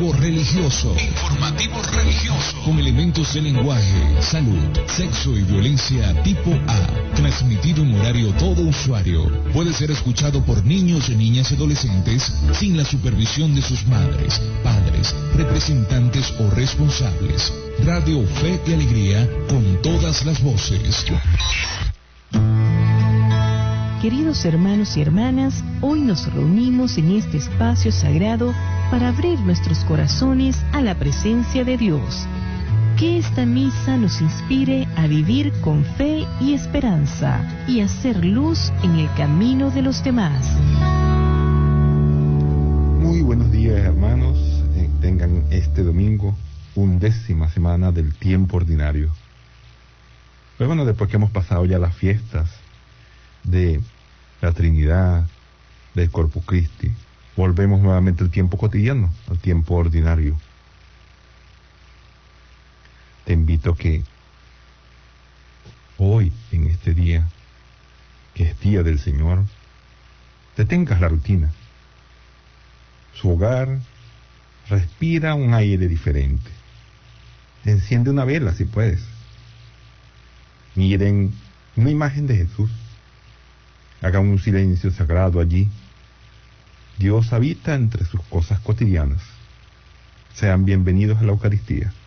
Informativo religioso. Con elementos de lenguaje, salud, sexo y violencia tipo A. Transmitido en horario todo usuario. Puede ser escuchado por niños, niñas y adolescentes sin la supervisión de sus madres, padres, representantes o responsables. Radio Fe y Alegría con todas las voces. Queridos hermanos y hermanas, hoy nos reunimos en este espacio sagrado para abrir nuestros corazones a la presencia de Dios. Que esta misa nos inspire a vivir con fe y esperanza y hacer luz en el camino de los demás. Muy buenos días, hermanos. Tengan este domingo 11ª semana del tiempo ordinario. Pues bueno, después que hemos pasado ya las fiestas de la Trinidad, del Corpus Christi, volvemos nuevamente al tiempo cotidiano, al tiempo ordinario. Te invito a que hoy, en este día, que es Día del Señor, detengas la rutina. Su hogar, respira un aire diferente. Enciende una vela si puedes. Miren una imagen de Jesús. Hagan un silencio sagrado allí. Dios habita entre sus cosas cotidianas. Sean bienvenidos a la Eucaristía.